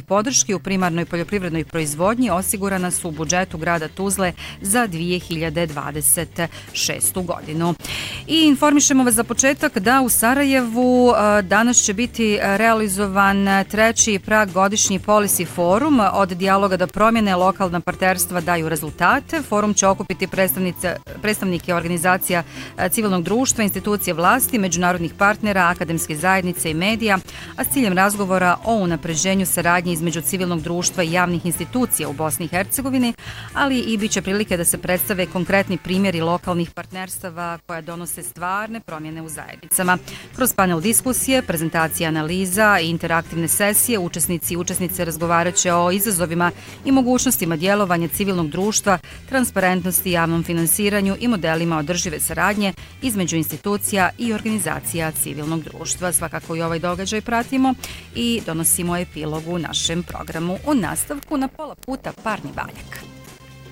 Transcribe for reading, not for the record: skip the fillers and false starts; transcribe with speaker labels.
Speaker 1: podrške u primarnoj poljoprivrednoj proizvodnji osigurana su u budžetu grada Tuzle za 2026. godinu. I informišemo vas za početak da u Sarajevu danas će biti realizovan treći Prag godišnji Policy Forum od dijaloga do promjene lokalna partnerstva daju rezultate. Forum će okupiti predstavnike organizacija civilnog društva, institucije vlasti, međunarodnih partnera, akademske zajednice i medija, a s ciljem razgovora o unapređenju saradnje između civilnog društva i javnih institucija u Bosni i Hercegovini, ali i bit će prilike da se predstave konkretni primjeri lokalnih partnerstava koja donose stvarne promjene u zajednicama. Kroz panel diskusije, prezentacije analiza i interaktivne sesije, učesnici i učesnice razgovarat će o izazovima i mogućnostima djelovanja civilnog društva, transparentnosti, javnom finansiranju i modelima održive saradnje između institucija i organizacija civilnog društva. Svakako i ovaj događaj pratimo i donosimo epilog u našem programu. U nastavku na pola puta parni valjak.